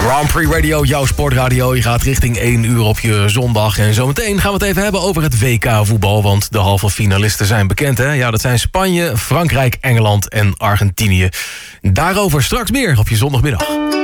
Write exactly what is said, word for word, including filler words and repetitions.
Grand Prix Radio, jouw sportradio. Je gaat richting één uur op je zondag. En zometeen gaan we het even hebben over het W K-voetbal. Want de halve finalisten zijn bekend, hè? Ja, dat zijn Spanje, Frankrijk, Engeland en Argentinië. Daarover straks meer op je zondagmiddag.